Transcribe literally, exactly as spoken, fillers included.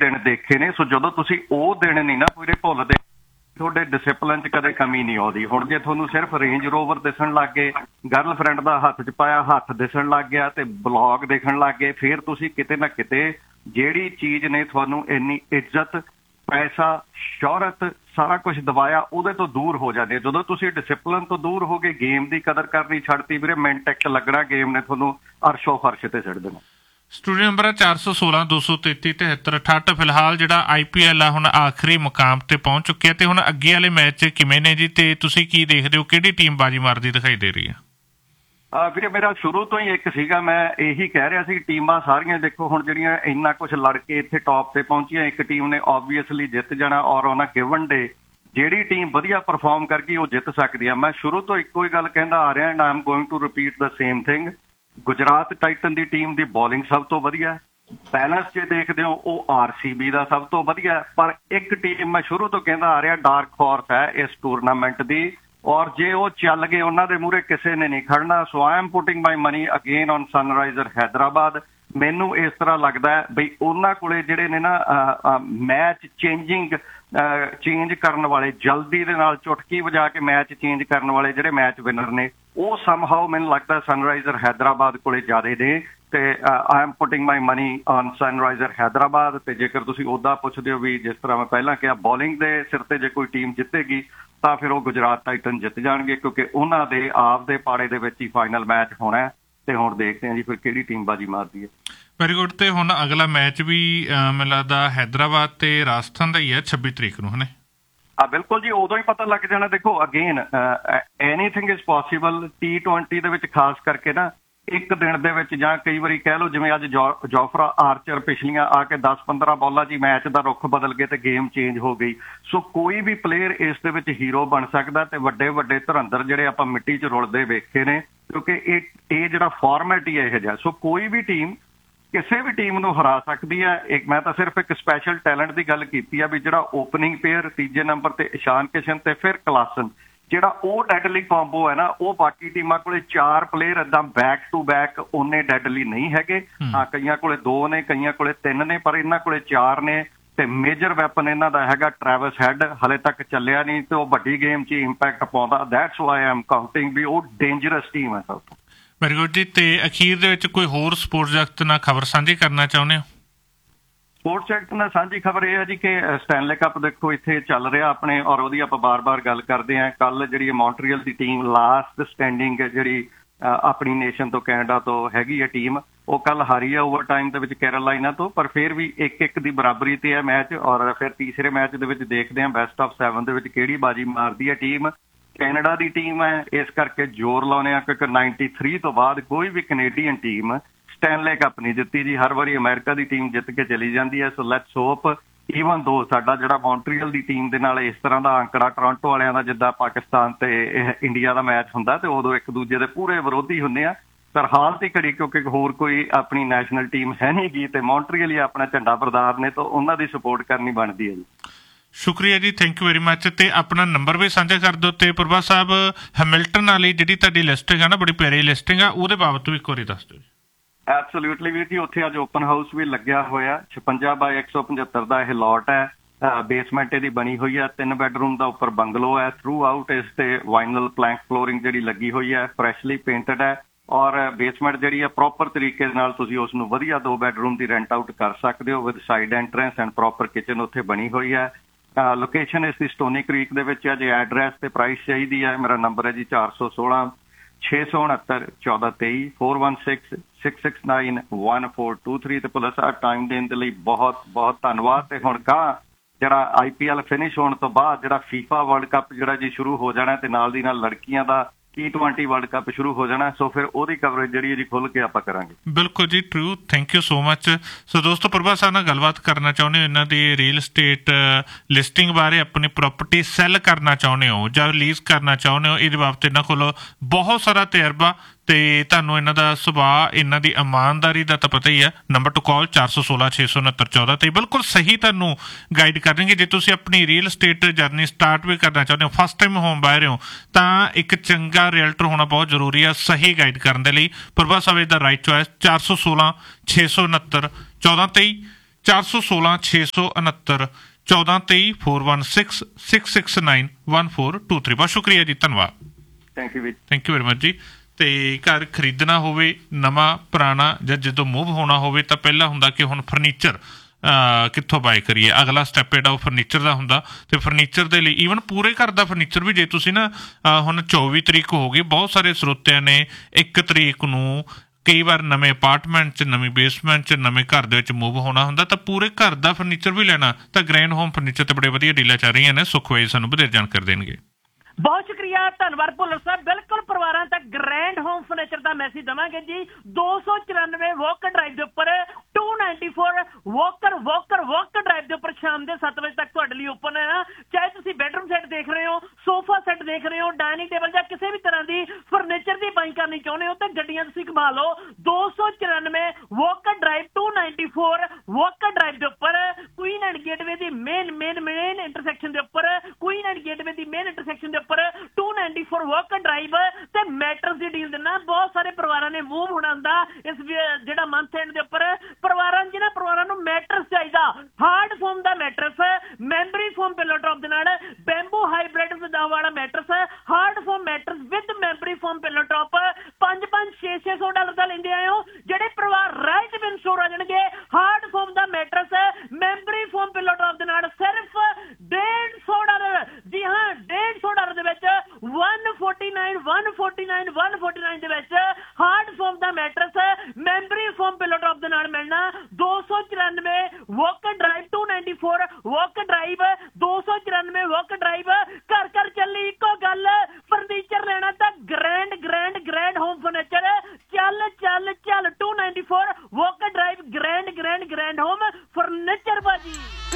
दिन देखे ने। सो जदों तुसीं ਉਹ दिन नहीं ना पूरे भुल्लदे, ਤੁਹਾਡੇ ਡਿਸਪਲਿਨ 'ਚ ਕਦੇ ਕਮੀ ਨਹੀਂ ਆਉਂਦੀ। ਹੁਣ ਜੇ ਤੁਹਾਨੂੰ ਸਿਰਫ ਰੇਂਜ ਰੋਵਰ ਦਿਸਣ ਲੱਗ ਗਏ, ਗਰਲਫਰੈਂਡ ਦਾ ਹੱਥ 'ਚ ਪਾਇਆ ਹੱਥ ਦਿਸਣ ਲੱਗ ਗਿਆ ਤੇ ਬਲੌਗ ਦੇਖਣ ਲੱਗ ਗਏ, ਫਿਰ ਤੁਸੀਂ ਕਿਤੇ ਨਾ ਕਿਤੇ ਜਿਹੜੀ ਚੀਜ਼ ਨੇ ਤੁਹਾਨੂੰ ਇੰਨੀ ਇੱਜ਼ਤ, ਪੈਸਾ, ਸ਼ੋਹਰਤ, ਸਾਰਾ ਕੁਝ ਦਵਾਇਆ, ਉਹਦੇ ਤੋਂ ਦੂਰ ਹੋ ਜਾਂਦੇ। ਜਦੋਂ ਤੁਸੀਂ ਡਿਸਪਲਿਨ ਤੋਂ ਦੂਰ ਹੋ ਗਏ, ਗੇਮ ਦੀ ਕਦਰ ਕਰਨੀ ਛੱਡਤੀ ਵੀਰੇ, ਮਿੰਟ ਇੱਕ ਲੱਗਣਾ ਗੇਮ ਨੇ ਤੁਹਾਨੂੰ ਅਰਸ਼ੋ ਫਰਸ਼ ਤੇ ਛੱਡ ਦੇਣਾ। ਸਟੂਡੀਓ ਨੰਬਰ ਹੈ ਚਾਰ ਸੌ ਸੋਲਾਂ ਦੋ ਸੌ ਤੇਤੀ ਤਿਹੱਤਰ ਅਠੱਠ। ਫਿਲਹਾਲ ਜਿਹੜਾ ਆਈ ਪੀ ਐਲ ਆ ਹੁਣ ਆਖਰੀ ਮੁਕਾਮ ਤੇ ਪਹੁੰਚ ਚੁੱਕਿਆ ਤੇ ਹੁਣ ਅੱਗੇ ਵਾਲੇ ਮੈਚ ਕਿਵੇਂ ਨੇ ਜੀ, ਤੇ ਤੁਸੀਂ ਕੀ ਦੇਖਦੇ ਹੋ, ਕਿਹੜੀ ਟੀਮ ਬਾਜੀ ਮਾਰਦੀ ਦਿਖਾਈ ਦੇ ਰਹੀ ਆ? ਵੀਰੇ ਮੇਰਾ ਸ਼ੁਰੂ ਤੋਂ ਹੀ ਇੱਕ ਸੀਗਾ, ਮੈਂ ਇਹੀ ਕਹਿ ਰਿਹਾ ਸੀ ਟੀਮਾਂ ਸਾਰੀਆਂ ਦੇਖੋ ਹੁਣ ਜਿਹੜੀਆਂ ਇੰਨਾ ਕੁਝ ਲੜ ਕੇ ਇੱਥੇ ਟੌਪ ਤੇ ਪਹੁੰਚੀਆਂ, ਇੱਕ ਟੀਮ ਨੇ ਓਬਵੀਅਸਲੀ ਜਿੱਤ ਜਾਣਾ ਔਰ ਉਹਨਾਂ ਗਿਵਨ ਡੇ ਜਿਹੜੀ ਟੀਮ ਵਧੀਆ ਪਰਫਾਰਮ ਕਰ ਗਈ ਉਹ ਜਿੱਤ ਸਕਦੀ ਆ। ਮੈਂ ਸ਼ੁਰੂ ਤੋਂ ਇੱਕੋ ਹੀ ਗੱਲ ਕਹਿੰਦਾ ਆ ਰਿਹਾ and I am going to repeat the same thing. Gujarat Titan the team the bowling ਸਭ ਤੋਂ ਵਧੀਆ, ਬੈਲੈਂਸ ਜੇ ਦੇਖਦੇ ਹੋ ਉਹ ਆਰ ਸੀ ਬੀ ਦਾ ਸਭ ਤੋਂ ਵਧੀਆ, ਪਰ ਇੱਕ ਟੀਮ ਮੈਂ ਸ਼ੁਰੂ ਤੋਂ ਕਹਿੰਦਾ ਆ ਰਿਹਾ ਡਾਰਕ ਹਾਰਸ ਹੈ ਇਸ ਟੂਰਨਾਮੈਂਟ ਦੀ, ਔਰ ਜੇ ਉਹ ਚੱਲ ਗਏ ਉਹਨਾਂ ਦੇ ਮੂਹਰੇ ਕਿਸੇ ਨੇ ਨਹੀਂ ਖੜਨਾ। ਸੋ I am putting my money again on ਸਨਰਾਈਜ਼ਰ Hyderabad. ਮੈਨੂੰ ਇਸ ਤਰ੍ਹਾਂ ਲੱਗਦਾ ਹੈ ਬਈ ਉਹਨਾਂ ਕੋਲੇ ਜਿਹੜੇ ਨੇ ਨਾ ਮੈਚ ਚੇਂਜਿੰਗ ਚੇਂਜ ਕਰਨ ਵਾਲੇ, ਜਲਦੀ ਦੇ ਨਾਲ ਚੁਟਕੀ ਵਜਾ ਕੇ ਮੈਚ ਚੇਂਜ ਕਰਨ ਵਾਲੇ ਜਿਹੜੇ ਮੈਚ ਵਿਨਰ ਨੇ, ਉਹ ਸਮਹਾਓ ਮੈਨੂੰ ਲੱਗਦਾ ਸਨਰਾਈਜ਼ਰ ਹੈਦਰਾਬਾਦ ਕੋਲੇ ਜ਼ਿਆਦਾ ਨੇ ਤੇ I am putting my money on ਸਨਰਾਈਜ਼ਰ Hyderabad. ਤੇ ਜੇਕਰ ਤੁਸੀਂ ਉੱਦਾਂ ਪੁੱਛਦੇ ਹੋ ਵੀ ਜਿਸ ਤਰ੍ਹਾਂ ਮੈਂ ਪਹਿਲਾਂ ਕਿਹਾ ਬੋਲਿੰਗ ਦੇ ਸਿਰ ਤੇ ਜੇ ਕੋਈ ਟੀਮ ਜਿੱਤੇਗੀ ਤਾਂ ਫਿਰ ਉਹ ਗੁਜਰਾਤ ਟਾਈਟਨ ਜਿੱਤ ਜਾਣਗੇ, ਕਿਉਂਕਿ ਉਹਨਾਂ ਦੇ ਆਪ ਦੇ ਪਾੜੇ ਦੇ ਵਿੱਚ ਹੀ ਫਾਈਨਲ ਮੈਚ ਹੋਣਾ ਤੇ ਹੁਣ ਦੇਖਦੇ ਹਾਂ ਜੀ ਫਿਰ ਕਿਹੜੀ ਟੀਮ ਬਾਜੀ ਮਾਰਦੀ ਹੈ। Very good. ਤੇ ਹੁਣ ਅਗਲਾ ਮੈਚ ਵੀ ਮੈਨੂੰ ਲੱਗਦਾ ਹੈਦਰਾਬਾਦ ਤੇ ਰਾਜਸਥਾਨ ਦਾ ਹੀ ਹੈ ਛੱਬੀ ਤਰੀਕ ਨੂੰ, ਹੈ ਆ ਬਿਲਕੁਲ ਜੀ, ਉਦੋਂ ਹੀ ਪਤਾ ਲੱਗ ਜਾਣਾ। ਦੇਖੋ again anything is possible T twenty ਦੇ ਵਿੱਚ, ਖਾਸ ਕਰਕੇ ਨਾ ਇੱਕ ਦਿਨ ਦੇ ਵਿੱਚ ਜਾਂ ਕਈ ਵਾਰੀ ਕਹਿ ਲਓ ਜਿਵੇਂ ਅੱਜ ਜੋ ਜੋਫਰਾ ਆਰਚਰ ਪਿਛਲੀਆਂ ਆ ਕੇ ਦਸ ਪੰਦਰਾਂ ਬਾਲਾਂ 'ਚ ਹੀ ਮੈਚ ਦਾ ਰੁੱਖ ਬਦਲ ਗਏ ਤੇ ਗੇਮ ਚੇਂਜ ਹੋ ਗਈ। ਸੋ ਕੋਈ ਵੀ ਪਲੇਅਰ ਇਸ ਦੇ ਵਿੱਚ ਹੀਰੋ ਬਣ ਸਕਦਾ ਤੇ ਵੱਡੇ ਵੱਡੇ ਧੁਰੰਦਰ ਜਿਹੜੇ ਆਪਾਂ ਮਿੱਟੀ 'ਚ ਰੁਲਦੇ ਵੇਖੇ ਨੇ, ਕਿਉਂਕਿ ਇਹ ਇਹ ਜਿਹੜਾ ਫਾਰਮੈਟ ਹੀ ਇਹੋ ਜਿਹਾ। ਸੋ ਕੋਈ ਵੀ ਟੀਮ ਕਿਸੇ ਵੀ ਟੀਮ ਨੂੰ ਹਰਾ ਸਕਦੀ ਹੈ। ਇੱਕ ਮੈਂ ਤਾਂ ਸਿਰਫ ਇੱਕ ਸਪੈਸ਼ਲ ਟੈਲੈਂਟ ਦੀ ਗੱਲ ਕੀਤੀ ਆ ਵੀ ਜਿਹੜਾ ਓਪਨਿੰਗ ਪੇਅਰ ਤੀਜੇ ਨੰਬਰ ਤੇ ਇਸ਼ਾਨ ਕਿਸ਼ਨ ਤੇ ਫਿਰ ਕਲਾਸਨ, ਜਿਹੜਾ ਉਹ ਡੈਡਲੀ ਕੰਬੋ ਹੈ ਨਾ, ਉਹ ਬਾਕੀ ਟੀਮਾਂ ਕੋਲੇ ਚਾਰ ਪਲੇਅਰ ਏਦਾਂ ਬੈਕ ਟੂ ਬੈਕ ਉਹਨੇ ਡੈਡਲੀ ਨਹੀਂ ਹੈਗੇ। ਹਾਂ ਕਈਆਂ ਕੋਲੇ ਦੋ ਨੇ, ਕਈਆਂ ਕੋਲੇ ਤਿੰਨ ਨੇ, ਪਰ ਇਹਨਾਂ ਕੋਲੇ ਚਾਰ ਨੇ ਤੇ ਮੇਜਰ ਵੈਪਨ ਇਹਨਾਂ ਦਾ ਹੈਗਾ ਟਰੈਵਿਸ ਹੈਡ, ਹਲੇ ਤੱਕ ਚੱਲਿਆ ਨਹੀਂ ਤੇ ਉਹ ਵੱਡੀ ਗੇਮ 'ਚ ਇੰਪੈਕਟ ਪਾਉਂਦਾ। That's why I am counting ਵੀ ਉਹ ਡੇਂਜਰਸ ਟੀਮ ਹੈ ਸਭ ਤੋਂ। ਵੈਰੀ ਗੁੱਡ ਜੀ। ਤੇ ਅਖੀਰ ਦੇ ਵਿੱਚ ਕੋਈ ਹੋਰ ਸਪੋਰਟਸ ਜਗਤ ਨਾਲ ਖਬਰ ਸਾਂਝੀ ਕਰਨਾ ਚਾਹੁੰਦੇ ਹੋ? ਸਪੋਰਟਸ ਜਗਤ ਨਾਲ ਸਾਂਝੀ ਖਬਰ ਇਹ ਹੈ ਜੀ ਕਿ ਸਟੈਨਲੇ ਕੱਪ ਦੇਖੋ ਇੱਥੇ ਚੱਲ ਰਿਹਾ ਆਪਣੇ, ਔਰ ਉਹਦੀ ਆਪਾਂ ਬਾਰ-ਬਾਰ ਗੱਲ ਕਰਦੇ ਹਾਂ। ਕੱਲ ਜਿਹੜੀ ਮੌਂਟਰੀਅਲ ਦੀ ਟੀਮ ਲਾਸਟ ਸਟੈਂਡਿੰਗ ਜਿਹੜੀ ਆਪਣੀ ਨੇਸ਼ਨ ਤੋਂ, ਕੈਨੇਡਾ ਤੋਂ ਹੈਗੀ ਹੈ ਟੀਮ, ਉਹ ਕੱਲ ਹਾਰੀ ਹੈ ਓਵਰ ਟਾਈਮ ਦੇ ਵਿੱਚ ਕੈਰੋਲਾਈਨਾ ਤੋਂ, ਪਰ ਫਿਰ ਵੀ ਇੱਕ ਇੱਕ ਦੀ ਬਰਾਬਰੀ ਤੇ ਹੈ ਮੈਚ। ਔਰ ਫਿਰ ਤੀਸਰੇ ਮੈਚ ਦੇ ਵਿੱਚ ਦੇਖਦੇ ਹਾਂ ਬੈਸਟ ਆਫ ਸੈਵਨ ਦੇ ਵਿੱਚ ਕਿਹੜੀ ਬਾਜੀ ਮਾਰਦੀ ਹੈ ਟੀਮ। ਕੈਨੇਡਾ ਦੀ ਟੀਮ ਹੈ, ਇਸ ਕਰਕੇ ਜ਼ੋਰ ਲਾਉਂਦੇ ਆ ਕਿਉਂਕਿ ਨਾਈਨਟੀ ਥ੍ਰੀ ਤੋਂ ਬਾਅਦ ਕੋਈ ਵੀ ਕੈਨੇਡੀਅਨ ਟੀਮ ਸਟੈਨਲੇ ਕੱਪ ਨਹੀਂ ਜਿੱਤੀ ਜੀ। ਹਰ ਵਾਰੀ ਅਮਰੀਕਾ ਦੀ ਟੀਮ ਜਿੱਤ ਕੇ ਚਲੀ ਜਾਂਦੀ ਹੈ। ਸੋ ਲੈਟਸ ਹੋਪ ਈਵਨ ਦੋ ਸਾਡਾ ਜਿਹੜਾ ਮੌਂਟਰੀਅਲ ਦੀ ਟੀਮ ਦੇ ਨਾਲ ਇਸ ਤਰ੍ਹਾਂ ਦਾ ਅੰਕੜਾ ਟੋਰਾਂਟੋ ਵਾਲਿਆਂ ਦਾ ਜਿੱਦਾਂ ਪਾਕਿਸਤਾਨ ਤੇ ਇੰਡੀਆ ਦਾ ਮੈਚ ਹੁੰਦਾ ਤੇ ਉਦੋਂ ਇੱਕ ਦੂਜੇ ਦੇ ਪੂਰੇ ਵਿਰੋਧੀ ਹੁੰਦੇ ਆ, ਪਰ ਹਾਲ ਦੀ ਘੜੀ ਕਿਉਂਕਿ ਹੋਰ ਕੋਈ ਆਪਣੀ ਨੈਸ਼ਨਲ ਟੀਮ ਹੈ ਨਹੀਂ ਗੀ ਤੇ ਮੌਂਟਰੀਅਲ ਹੀ ਆਪਣਾ ਝੰਡਾ ਬਰਦਾਰ ਨੇ, ਤਾਂ ਉਹਨਾਂ ਦੀ ਸਪੋਰਟ ਕਰਨੀ ਬਣਦੀ ਹੈ ਜੀ। ਸ਼ੁਕਰੀਆ ਜੀ, ਥੈਂਕ ਯੂ ਵੈਰੀ ਮੱਚ। ਤੇ ਆਪਣਾ ਨੰਬਰ ਵੀ ਸਾਂਝਾ ਕਰ ਦਿਓ। ਤੇ ਪ੍ਰਭਾ ਸਾਹਿਬ ਹੈਮਿਲਟਨ ਵਾਲੀ ਜਿਹੜੀ ਤੁਹਾਡੀ ਲਿਸਟਿੰਗ ਆ ਨਾ, ਬੜੀ ਪਿਆਰੀ ਲਿਸਟਿੰਗ ਆ, ਉਹਦੇ ਬਾਬਤ ਵੀ ਇੱਕ ਵਾਰੀ ਦੱਸ ਦਿਓ ਜੀ। ਐਬਸੋਲਿਊਟਲੀ ਵੀਰ ਜੀ, ਉੱਥੇ ਅੱਜ ਓਪਨ ਹਾਊਸ ਵੀ ਲੱਗਿਆ ਹੋਇਆ। ਛਪੰਜਾ ਬਾਈ ਇੱਕ ਸੌ ਪਝੱਤਰ ਦਾ ਇਹ ਲੋਟ ਹੈ। ਬੇਸਮੈਂਟ ਇਹਦੀ ਬਣੀ ਹੋਈ ਹੈ, ਤਿੰਨ ਬੈਡਰੂਮ ਦਾ ਉੱਪਰ ਬੰਗਲੋ ਹੈ। ਥਰੂ ਆਊਟ ਇਸ ਤੇ ਵਾਈਨਲ ਪਲੈਂਕ ਫਲੋਰਿੰਗ ਜਿਹੜੀ ਲੱਗੀ ਹੋਈ ਹੈ, ਫਰੈਸ਼ਲੀ ਪੇਂਟਡ ਹੈ। ਔਰ ਬੇਸਮੈਂਟ ਜਿਹੜੀ ਹੈ ਪ੍ਰੋਪਰ ਤਰੀਕੇ ਦੇ ਨਾਲ ਤੁਸੀਂ ਉਸ ਨੂੰ ਵਧੀਆ ਦੋ ਬੈਡਰੂਮ ਦੀ ਰੈਂਟ ਆਊਟ ਕਰ ਸਕਦੇ ਹੋ with side entrance and proper kitchen ਉੱਥੇ ਬਣੀ ਹੋਈ ਹੈ। ਲੋਕੇਸ਼ਨ ਇਸ ਦੀ ਸਟੋਨੀ ਕ੍ਰੀਕ ਦੇ ਵਿੱਚ ਹੈ। ਜੇ ਐਡਰੈਸ ਤੇ ਪ੍ਰਾਈਸ ਚਾਹੀਦੀ ਹੈ, ਮੇਰਾ ਨੰਬਰ ਹੈ ਜੀ ਚਾਰ ਸੌ ਸੋਲਾਂ ਛੇ ਸੌ ਉਣਹੱਤਰ ਚੌਦਾਂ ਤੇਈ four one six six six nine one four two three. ਤੇ ਪਲੱਸ ਆ ਟਾਈਮ ਦੇਣ ਦੇ ਲਈ ਬਹੁਤ ਬਹੁਤ ਧੰਨਵਾਦ। ਤੇ ਹੁਣ ਗਾਂ ਜਿਹੜਾ ਆਈ ਪੀ ਐਲ ਫਿਨਿਸ਼ ਹੋਣ ਤੋਂ ਬਾਅਦ ਜਿਹੜਾ ਫੀਫਾ ਵਰਲਡ ਕੱਪ ਜਿਹੜਾ ਜੀ ਸ਼ੁਰੂ ਹੋ ਜਾਣਾ ਤੇ ਨਾਲ ਦੀ ਨਾਲ ਲੜਕੀਆਂ ਦਾ ਟੀ ਟਵੈਂਟੀ ਵਰਲਡ ਕੱਪ ਸ਼ੁਰੂ ਹੋ ਜਾਣਾ। ਸੋ ਫਿਰ ਉਹਦੀ ਕਵਰੇਜ ਜਿਹੜੀ ਜੀ ਖੁੱਲ ਕੇ ਆਪਾਂ ਕਰਾਂਗੇ। ਬਿਲਕੁਲ ਜੀ, true, thank you so much. ਸੋ ਦੋਸਤੋ, ਪ੍ਰਭਾ ਸਾਹਿਬ ਨਾਲ ਗੱਲਬਾਤ ਕਰਨਾ ਚਾਹੁੰਦੇ ਹੋ, ਇਹਨਾਂ ਦੀ ਰੀਅਲ ਸਟੇਟ ਲਿਸਟਿੰਗ ਬਾਰੇ, ਆਪਣੀ ਪ੍ਰੋਪਰਟੀ ਸੈੱਲ ਕਰਨਾ ਚਾਹੁੰਦੇ ਹੋ ਜਾਂ ਰਿਲੀਜ਼ ਕਰਨਾ ਚਾਹੁੰਦੇ ਹੋ, ਇਹਦੇ ਬਾਬਤ ਇਹਨਾਂ ਕੋਲ ਬਹੁਤ ਸਾਰਾ ਤਜਰਬਾ ਤੇ ਤੁਹਾਨੂੰ ਇਹਨਾਂ ਦਾ ਸੁਭਾਅ, ਇਹਨਾਂ ਦੀ ਇਮਾਨਦਾਰੀ ਦਾ ਤਾਂ ਪਤਾ ਹੀ ਹੈ। ਨੰਬਰ ਟੂ ਕਾਲ ਚਾਰ ਸੌ ਸੋਲਾਂ ਛੇ ਸੌ ਉਣਹੱਤਰ ਚੌਦਾਂ ਤੇ ਬਿਲਕੁਲ ਸਹੀ ਤੁਹਾਨੂੰ ਗਾਈਡ ਕਰਨਗੇ। ਜੇ ਤੁਸੀਂ ਆਪਣੀ ਰੀਅਲ ਸਟੇਟ ਜਰਨੀ ਸਟਾਰਟ ਵੀ ਕਰਨਾ ਚਾਹੁੰਦੇ ਹੋ, ਫਸਟ ਟਾਈਮ ਹੋਮ ਬਾਇਰ ਹੋ, ਤਾਂ ਇੱਕ ਚੰਗਾ ਰੀਅਲਟਰ ਹੋਣਾ ਬਹੁਤ ਜ਼ਰੂਰੀ ਹੈ ਸਹੀ ਗਾਈਡ ਕਰਨ ਦੇ ਲਈ। ਪ੍ਰਭਾ ਸਾਹਿਬ ਦਾ ਰਾਈਟ ਚੋਇਸ ਚਾਰ ਸੌ ਸੋਲਾਂ ਛੇ ਸੌ ਉਣਹੱਤਰ ਚੌਦਾਂ ਤੇਈ ਚਾਰ ਸੌ ਸੋਲਾਂ ਛੇ ਸੌ ਉਨੱਤਰ ਚੌਦਾਂ ਤੇਈ four one six six six nine one four two three. ਬਹੁਤ ਸ਼ੁਕਰੀਆ ਜੀ, ਧੰਨਵਾਦ। Thank you thank you very much ਜੀ। ਤੇ ਘਰ ਖਰੀਦਣਾ ਹੋਵੇ, ਨਵਾਂ ਪੁਰਾਣਾ, ਜਾਂ ਜਦੋਂ ਮੂਵ ਹੋਣਾ ਹੋਵੇ ਤਾਂ ਪਹਿਲਾਂ ਹੁੰਦਾ ਕਿ ਹੁਣ ਫਰਨੀਚਰ ਕਿੱਥੋਂ ਬਾਏ ਕਰੀਏ। ਅਗਲਾ ਸਟੈਪ ਜਿਹੜਾ ਉਹ ਫਰਨੀਚਰ ਦਾ ਹੁੰਦਾ। ਤੇ ਫਰਨੀਚਰ ਦੇ ਲਈ ਈਵਨ ਪੂਰੇ ਘਰ ਦਾ ਫਰਨੀਚਰ ਵੀ, ਜੇ ਤੁਸੀਂ ਨਾ ਹੁਣ ਚੌਵੀ ਤਰੀਕ ਹੋ ਗਈ, ਬਹੁਤ ਸਾਰੇ ਸਰੋਤਿਆਂ ਨੇ ਇੱਕ ਤਰੀਕ ਨੂੰ ਕਈ ਵਾਰ ਨਵੇਂ ਅਪਾਰਟਮੈਂਟ 'ਚ, ਨਵੀਂ ਬੇਸਮੈਂਟ 'ਚ, ਨਵੇਂ ਘਰ ਦੇ ਵਿੱਚ ਮੂਵ ਹੋਣਾ ਹੁੰਦਾ, ਤਾਂ ਪੂਰੇ ਘਰ ਦਾ ਫਰਨੀਚਰ ਵੀ ਲੈਣਾ ਤਾਂ ਗ੍ਰੈਂਡ ਹੋਮ ਫਰਨੀਚਰ ਤੇ ਬੜੇ ਵਧੀਆ ਡੀਲਾਂ ਚੱਲ ਰਹੀਆਂ ਨੇ। ਸੁਖਵੇਜ ਸਾਨੂੰ ਵਧੇਰੇ ਜਾਣਕਾਰੀ ਦੇਣਗੇ। ਬਹੁਤ ਸ਼ੁਕਰੀਆ, ਧੰਨਵਾਦ ਭੁੱਲਰ ਸਾਹਿਬ। ਬਿਲਕੁਲ ਪਰਿਵਾਰਾਂ ਤੱਕ ਗ੍ਰੈਂਡ ਹੋਮ ਫਰਨੀਚਰ ਦਾ ਮੈਸੇਜ ਦੇਵਾਂਗੇ ਜੀ। ਦੋ ਸੌ ਚੁਰਾਨਵੇਂ ਵੋਕਰ ਡਰਾਈਵ ਦੇ ਉੱਪਰ to ninety four walker walker walker drive ਦੇ ਉੱਪਰ ਸ਼ਾਮ ਦੇ ਸੱਤ ਵਜੇ ਤੱਕ ਤੁਹਾਡੇ ਲਈ ਓਪਨ ਹੈ। ਚਾਹੇ ਤੁਸੀਂ ਬੈਡਰੂਮ ਸੈੱਟ ਦੇਖ ਰਹੇ ਹੋ, ਸੋਫਾ ਸੈੱਟ ਦੇਖ ਰਹੇ ਹੋ, ਡਾਈਨਿੰਗ ਟੇਬਲ ਜਾਂ ਕਿਸੇ ਵੀ ਤਰ੍ਹਾਂ ਦੀ ਫਰਨੀਚਰ ਦੀ ਬਾਈਂਗ ਕਰਨੀ ਚਾਹੁੰਦੇ ਹੋ ਤਾਂ ਗੱਡੀਆਂ ਤੁਸੀਂ ਕਮਾ ਲਓ। ਦੋ ਸੌ ਚੁਰਾਨਵੇਂ walker drive to ninety four walker drive ਦੇ ਉੱਪਰ Queen and gateway the main main main intersection ਦੇ ਉੱਪਰ Queen and gateway the main intersection ਦੇ ਉੱਪਰ to ninety four walker drive ਤੇ ਮੈਟਰਸ ਦੀ ਡੀਲ ਦਿੰਦਾ। ਬਹੁਤ ਸਾਰੇ ਪਰਿਵਾਰਾਂ ਨੇ ਮੂਵ ਹੋਣਾ ਹੁੰਦਾ ਇਸ ਜਿਹੜਾ ਮੰਥ ਐਂਡ ਦੇ ਉੱਪਰ। ਪਰਿਵਾਰਾਂ ਜਿਹਨਾਂ ਪਰਿਵਾਰਾਂ ਨੂੰ ਮੈਟਰਸ ਚਾਹੀਦਾ, ਹਾਰਡ ਫੋਮ ਦਾ matters, memory form pillow top ਦੇ ਨਾਲ, ਬੈਂਬੂ ਹਾਈਬ੍ਰਿਡ ਵਿਦਾਂ ਵਾਲਾ matters, hard form matters with memory form pillow top ਪੰਜ ਪੰਜ ਛੇ ਛੇ ਸੌ ਡਾਲਰ ਦਾ ਲੈਂਦੇ ਆਏ ਹੋ। ਜਿਹੜੇ ਪਰਿਵਾਰ ਰਾਈਟ ਵਿਨ ਸਟੋਰ ਆ ਜਾਣਗੇ, ਹਾਰਡ ਫੋਮ ਦਾ matters, memory form pillow top ਦੇ ਨਾਲ ਸਿਰਫ ਡੇਢ ਸੌ ਡਾਲਰ। ਜੀ ਹਾਂ, ਡੇਢ ਸੌ ਡਾਲਰ ਦੇ ਵਿੱਚ one forty nine one forty nine one forty nine ਦੇ ਵਿੱਚ ਹਾਰਡ ਫੋਮ ਦਾ matters, memory form pillow top ਦੇ ਨਾਲ ਮਿਲਣਾ। ਦੋ ਸੌ ਚੁਰਾਨਵੇਂ walker drive to ninety four walker drive ਦੋ ਸੌ ਚੁਰਾਨਵੇਂ ਵੋਕਰ ਡਰਾਈਵ। ਘਰ ਘਰ ਚੱਲੀ ਇੱਕੋ ਗੱਲ, ਫਰਨੀਚਰ ਲੈਣਾ